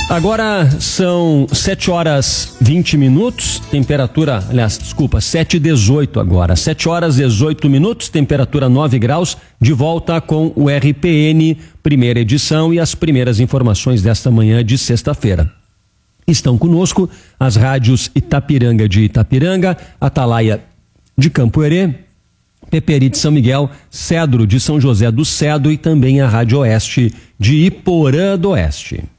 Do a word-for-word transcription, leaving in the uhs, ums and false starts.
Agora são sete horas vinte minutos, temperatura, aliás, desculpa, sete e dezoito agora. sete horas dezoito minutos, temperatura nove graus, de volta com o R P N, primeira edição e as primeiras informações desta manhã de sexta-feira. Estão conosco as rádios Itapiranga de Itapiranga, Atalaia de Campo Herê, Peperi de São Miguel, Cedro de São José do Cedro e também a Rádio Oeste de Iporã do Oeste.